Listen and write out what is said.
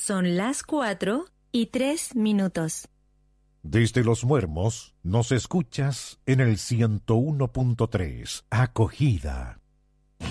Son las 4:03. Desde Los Muermos nos escuchas en el 101.3. Acogida.